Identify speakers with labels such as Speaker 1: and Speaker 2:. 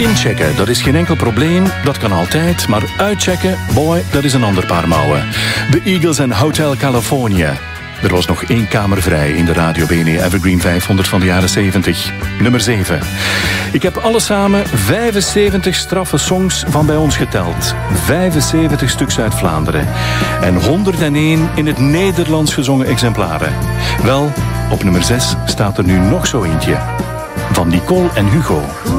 Speaker 1: Inchecken, dat is geen enkel probleem, dat kan altijd. Maar uitchecken, boy, dat is een ander paar mouwen. De Eagles en Hotel California. Er was nog 1 kamer vrij in de Radio Bene Evergreen 500 van de jaren 70. Nummer 7. Ik heb alle samen 75 straffe songs van bij ons geteld. 75 stuks uit Vlaanderen. En 101 in het Nederlands gezongen exemplaren. Wel, op nummer 6 staat er nu nog zo eentje. Van Nicole en Hugo.